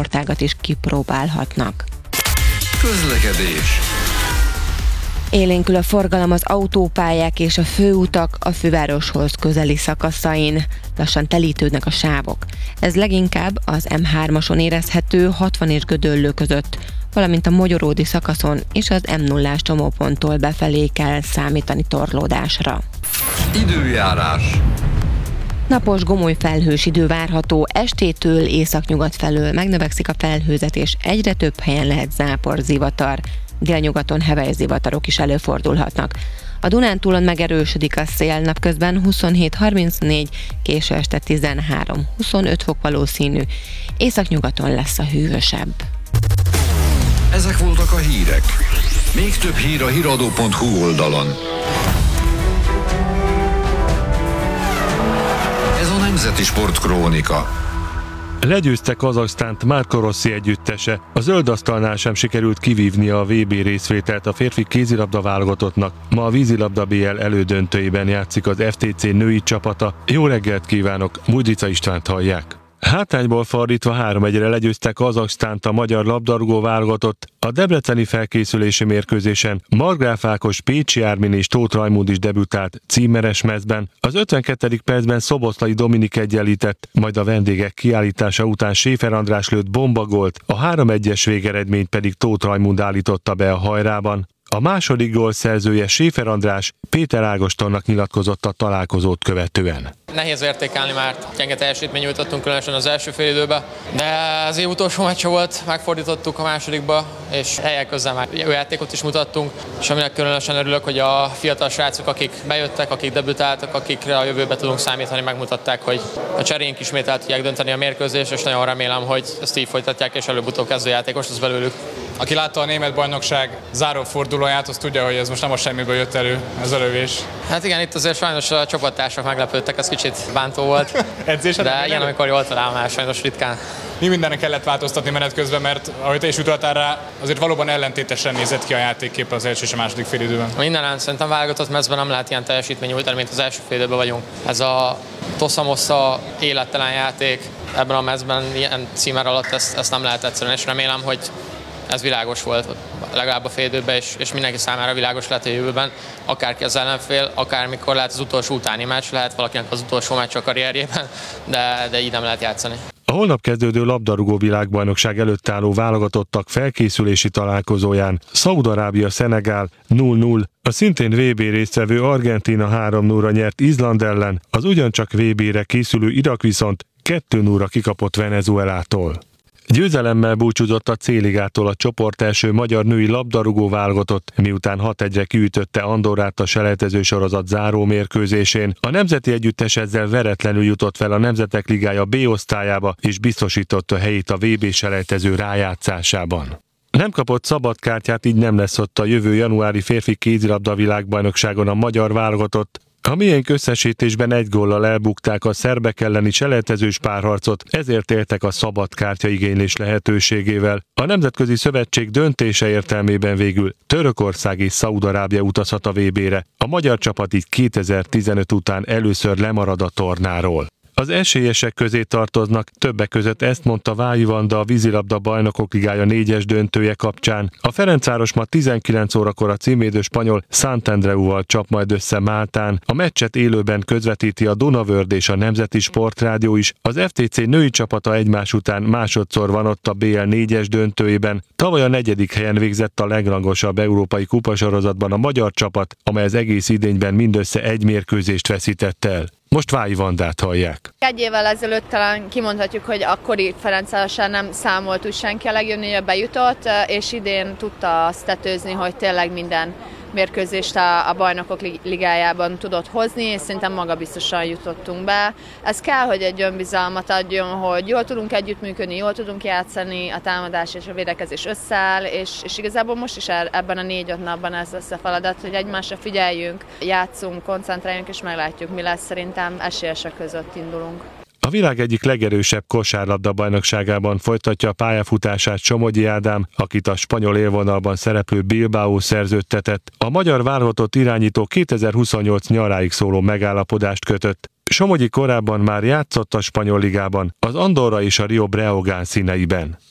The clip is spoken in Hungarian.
sportágat is kipróbálhatnak. Közlekedés. Élénkül a forgalom az autópályák és a főutak a fővároshoz közeli szakaszain. Lassan telítődnek a sávok. Ez leginkább az M3-ason érezhető 60 és Gödöllő között, valamint a Mogyoródi szakaszon és az M0-ás csomóponttól befelé kell számítani torlódásra. Időjárás. Napos, gomoly felhős idő várható, estétől északnyugat felől megnövekszik a felhőzet, és egyre több helyen lehet záporzivatar. Délnyugaton hevelyzivatarok is előfordulhatnak. A Dunántúlon megerősödik a szél, napközben 27-34, késő este 13-25 fok valószínű. Északnyugaton lesz a hűvösebb. Ezek voltak a hírek. Még több hír a hiradó.hu oldalon. Ez a Nemzeti Sportkrónika. Legyőzte Kazaksztánt Marco Rossi együttese. A zöldasztalnál sem sikerült kivívnia a VB részvételt a férfi kézilabda válogatottnak. Ma a vízilabda BL elődöntőjében játszik az FTC női csapata. Jó reggelt kívánok, Mújdica Istvánt hallják. Hátrányból fordítva 3-1-re legyőzte Kazaksztánt a magyar labdarúgó válogatott. A debreceni felkészülési mérkőzésen Margráf Ákos, Pécsi Ármin és Tóth Rajmund is debütált címeres mezben. Az 52. percben Szoboszlai Dominik egyenlített, majd a vendégek kiállítása után Séfer András lőtt bombagolt, a 3-1-es végeredményt pedig Tóth Rajmund állította be a hajrában. A második gól szerzője Séfer András Péter Ágostonnak nyilatkozott a találkozót követően. Nehéz értékelni, mert gyenge teljesítmény nyújtottunk különösen az első fél időben, de az év utolsó meccse volt, megfordítottuk a másodikba, és helyek közben már jó játékot is mutattunk, és aminek különösen örülök, hogy a fiatal srácok, akik bejöttek, akik debütáltak, akikre a jövőbe tudunk számítani, megmutatták, hogy a cserénk ismét el tudják dönteni a mérkőzést, és nagyon remélem, hogy ezt így folytatják, és előbb-utóbb kezdőjátékos lesz belőlük. Aki látta a német bajnokság záró fordulóját, az tudja, hogy ez most nem a semmiből jött elő, ez a lövés. Hát igen, itt azért sajnos a csapattársak meglepődtek, ez kicsit bántó volt. Edzésen? De ilyen, amikor jól talál, már sajnos ritkán. Mi mindenre kellett változtatni menet közben, mert ahogy te is utaltál rá, azért valóban ellentétesen nézett ki a játékkép az első és a második fél időben. Minden szerintem válogatott mezben nem lehet ilyen teljesítmény nyújtani, mint az első fél időben vagyunk. Ez a tosza-mossza élettelen játék ebben a mezben ilyen címer alatt ezt nem lehet egyszerűen, és remélem, hogy ez világos volt legalább a fél időben, és mindenki számára világos lehet a jövőben, akárki az ellenfél, akármikor lehet az utolsó utáni meccs, lehet valakinek az utolsó meccs a karrierjében, de így nem lehet játszani. A holnap kezdődő labdarúgó világbajnokság előtt álló válogatottak felkészülési találkozóján Szaúd-Arábia-Szenegál 0-0, a szintén VB résztvevő Argentína 3-0-ra nyert Izland ellen, az ugyancsak VB-re készülő Irak viszont 2-0-ra kikapott Venezuelától. Győzelemmel búcsúzott a C-ligától a csoport első magyar női labdarúgó válogatott, miután 6-1-re kiütötte Andorrát a selejtező sorozat záró mérkőzésén. A nemzeti együttes ezzel veretlenül jutott fel a Nemzetek Ligája B osztályába, és biztosította helyét a VB selejtező rájátszásában. Nem kapott szabadkártyát, így nem lesz ott a jövő januári férfi kézilabda világbajnokságon a magyar válogatott. A miénk összesítésben 1 góllal elbukták a szerbek elleni selejtezős párharcot, ezért éltek a szabadkártya igénylés lehetőségével. A Nemzetközi Szövetség döntése értelmében végül Törökország és Szaúd-Arábia utazhat a VB-re. A magyar csapat így 2015 után először lemarad a tornáról. Az esélyesek közé tartoznak, többek között ezt mondta Vályi Vanda a vízilabda bajnokok ligája 4-es döntője kapcsán. A Ferencváros ma 19 órakor a címvédő spanyol Szentandreuval csap majd össze Máltán. A meccset élőben közvetíti a Dunavörd és a Nemzeti Sportrádió is. Az FTC női csapata egymás után másodszor van ott a BL 4-es döntőjében. Tavaly a 4. helyen végzett a legrangosabb európai kupasorozatban a magyar csapat, amely az egész idényben mindössze 1 mérkőzést veszített el. Most Vályi Vandát hallják. 1 évvel ezelőtt talán kimondhatjuk, hogy akkori Ferencvárossal nem számolt úgy senki a legjobb négybe bejutott, és idén tudta azt tetőzni, hogy tényleg minden mérkőzést a bajnokok ligájában tudott hozni, és szerintem magabiztosan jutottunk be. Ez kell, hogy egy önbizalmat adjon, hogy jól tudunk együttműködni, jól tudunk játszani, a támadás és a védekezés összeáll, és igazából most is ebben a 4-5 napban ez lesz a feladat, hogy egymásra figyeljünk, játszunk, koncentráljunk, és meglátjuk, mi lesz. Szerintem esélyesek között indulunk. A világ egyik legerősebb kosárlabda bajnokságában folytatja a pályafutását Somogyi Ádám, akit a spanyol élvonalban szereplő Bilbao szerződtetett. A magyar válogatott irányító 2028 nyaráig szóló megállapodást kötött. Somogyi korábban már játszott a spanyol ligában, az Andorra és a Rio Breogán színeiben.